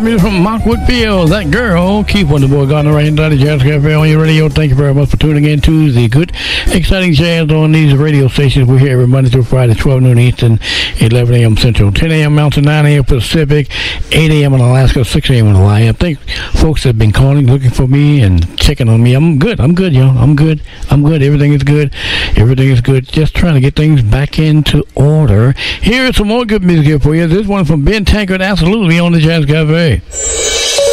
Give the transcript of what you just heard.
music from Mockwood Fields. That girl. Keep on the boy Gardner right inside the Jazz Cafe on your radio. Thank you very much for tuning in to the good, exciting jazz on these radio stations. We're here every Monday through Friday, 12 noon Eastern, 11 a.m. Central, 10 a.m. Mountain, 9 a.m. Pacific, 8 a.m. in Alaska, 6 a.m. in Hawaii. I think folks have been calling, looking for me and checking on me. I'm good, y'all. I'm good. Everything is good. Just trying to get things back into order. Here's some more good music here for you. This one from Ben Tankard, absolutely on the Jazz Cafe.